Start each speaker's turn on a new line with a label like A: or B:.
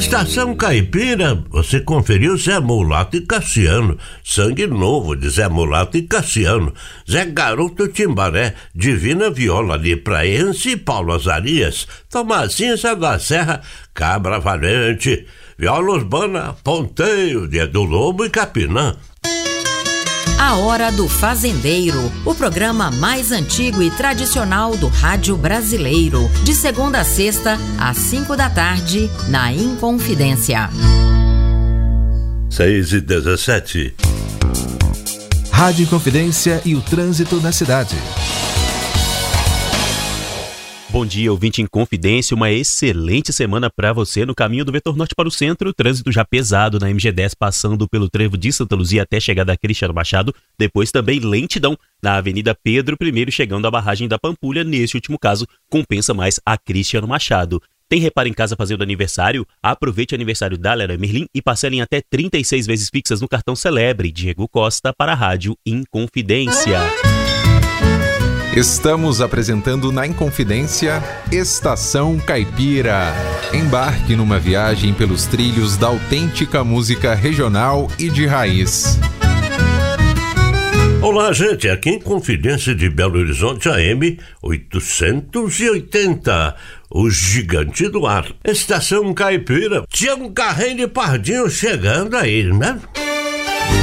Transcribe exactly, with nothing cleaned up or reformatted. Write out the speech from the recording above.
A: Estação Caipira, você conferiu Zé Mulato e Cassiano, Sangue Novo de Zé Mulato e Cassiano, Zé Garoto Timbaré, Divina Viola de Praense e Paulo Azarias, Tomazinho Zé da Serra, Cabra Valente, Viola Urbana, Ponteio de Edu Lobo e Capinã.
B: A Hora do Fazendeiro, o programa mais antigo e tradicional do rádio brasileiro. De segunda a sexta, às cinco da tarde, na Inconfidência.
A: seis e dezessete.
C: Rádio Inconfidência e o trânsito na cidade.
D: Bom dia, ouvinte Inconfidência, uma excelente semana para você no caminho do Vetor Norte para o centro, trânsito já pesado na M G dez, passando pelo trevo de Santa Luzia até chegar da Cristiano Machado, depois também lentidão na Avenida Pedro I, chegando à barragem da Pampulha, nesse último caso compensa mais a Cristiano Machado. Tem reparo em casa fazendo aniversário? Aproveite o aniversário da Leroy Merlin e parcele em até trinta e seis vezes fixas no cartão Celebre. Diego Costa para a Rádio Inconfidência.
C: Estamos apresentando na Inconfidência Estação Caipira. Embarque numa viagem pelos trilhos da autêntica música regional e de raiz.
A: Olá, gente, aqui em Confidência de Belo Horizonte, A M oitocentos e oitenta, o gigante do ar. Estação Caipira, tinha um carrinho de pardinho chegando aí, né?